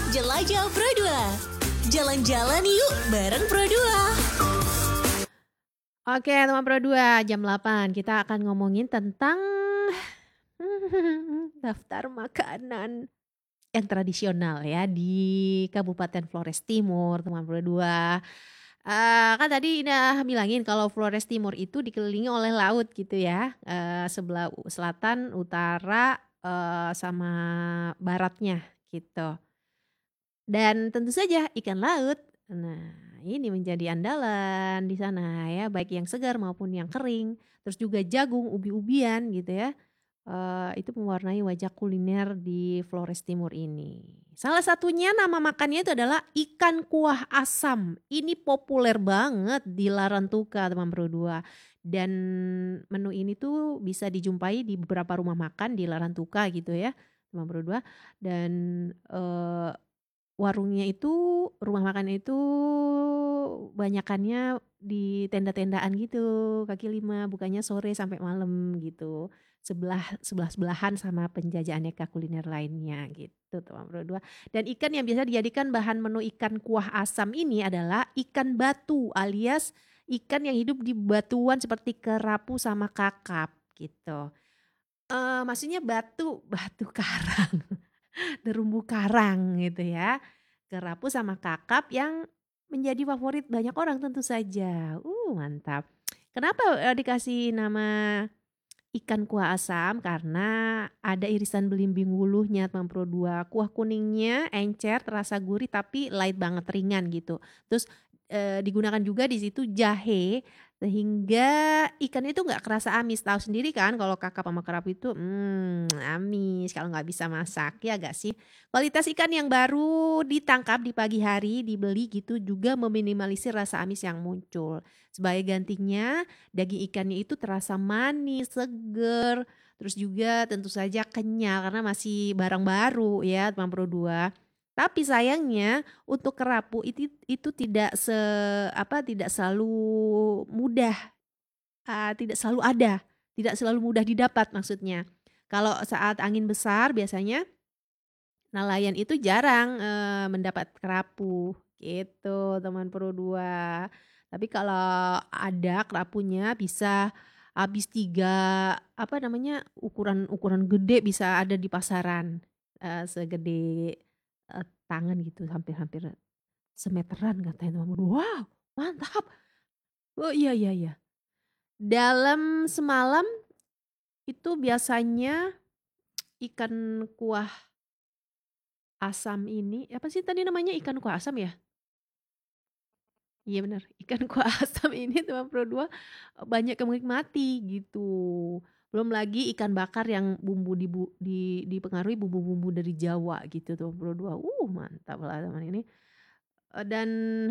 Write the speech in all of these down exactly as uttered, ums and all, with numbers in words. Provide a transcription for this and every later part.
Jelajah Pro dua. Jalan-jalan yuk bareng Pro dua. Oke teman Pro dua, jam delapan kita akan ngomongin tentang daftar makanan yang tradisional ya di Kabupaten Flores Timur teman Pro dua. Eee, kan tadi udah bilangin kalau Flores Timur itu dikelilingi oleh laut gitu ya, eee, sebelah u selatan, utara, eee, sama baratnya gitu. Dan tentu saja ikan laut. Nah, ini menjadi andalan di sana ya, baik yang segar maupun yang kering. Terus juga jagung, ubi-ubian gitu ya. Eee, itu mewarnai wajah kuliner di Flores Timur ini. Salah satunya nama makannya itu adalah ikan kuah asam. Ini populer banget di Larantuka teman Pro dua. Dan menu ini tuh bisa dijumpai di beberapa rumah makan di Larantuka gitu ya, teman Pro dua. Dan, eee, warungnya itu, rumah makan itu banyakannya di tenda-tendaan gitu, kaki lima, bukanya sore sampai malam gitu. Sebelah sebelah-sebelahan sama penjajah aneka kuliner lainnya gitu teman Pro dua. Dan ikan yang biasa dijadikan bahan menu ikan kuah asam ini adalah ikan batu alias ikan yang hidup di batuan seperti kerapu sama kakap gitu. Eee, maksudnya batu, batu karang, terumbu karang gitu ya. Kerapu sama kakap yang menjadi favorit banyak orang tentu saja. Uh, mantap. Kenapa, eee, dikasih nama ikan kuah asam? Karena ada irisan belimbing wuluhnya teman Pro dua. Kuah kuningnya encer, terasa gurih tapi light banget, ringan gitu. Terus, eee, digunakan juga di situ jahe, sehingga ikan itu nggak kerasa amis. Tahu sendiri kan kalau kakap sama kerapu itu, mmm, amis kalau nggak bisa masak, ya nggak sih? Kualitas ikan yang baru ditangkap di pagi hari, dibeli gitu juga meminimalisir rasa amis yang muncul. Sebagai gantinya, daging ikannya itu terasa manis, seger, terus juga tentu saja kenyal karena masih barang baru ya teman Pro dua. Tapi sayangnya untuk kerapu itu itu tidak se apa, tidak selalu mudah, eee, tidak selalu ada, tidak selalu mudah didapat maksudnya. Kalau saat angin besar biasanya nelayan itu jarang, eee, mendapat kerapu gitu teman Pro dua. Tapi kalau ada kerapunya bisa habis tiga apa namanya, ukuran-ukuran gede bisa ada di pasaran, eee, segede, eee, tangan gitu, hampir-hampir semeteran katanya teman Pro dua. Wow, mantap! Oh, iya iya iya. Dalam semalam itu biasanya ikan kuah asam ini, apa sih tadi namanya, ikan kuah asam ya? Iya bener, ikan kuah asam ini teman Pro dua, eee, banyak yang menikmati gitu. Belum lagi ikan bakar yang bumbu dibu di dipengaruhi bumbu-bumbu dari Jawa gitu tuh Pro dua. Uh, mantap lah teman ini. Eee, dan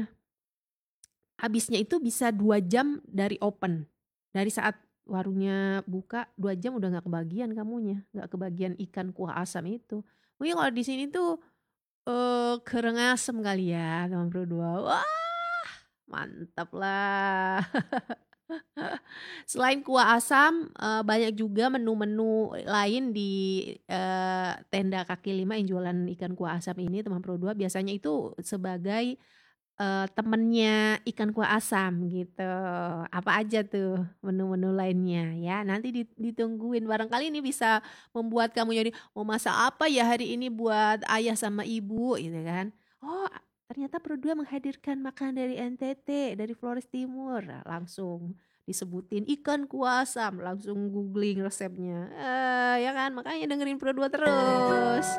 habisnya itu bisa dua jam dari open. Dari saat warungnya buka dua jam udah nggak kebagian kamunya, nggak kebagian ikan kuah asam itu. Mungkin kalau di sini tuh, eee, kurang asem kali ya teman Pro dua. Wah, mantap lah. Selain kuah asam, eee, banyak juga menu-menu lain di, eee, tenda kaki lima yang jualan ikan kuah asam ini teman Pro dua. Biasanya itu sebagai, eee, temennya ikan kuah asam gitu. Apa aja tuh menu-menu lainnya ya, nanti dit ditungguin barangkali ini bisa membuat kamu jadi, "Mau masak apa ya hari ini buat ayah sama ibu?" Gitu kan. Oh, ternyata Pro dua menghadirkan makanan dari N T T, dari Flores Timur. Nah, langsung disebutin ikan kuah asam, langsung googling resepnya, eee, ya kan? Makanya dengerin Pro dua terus.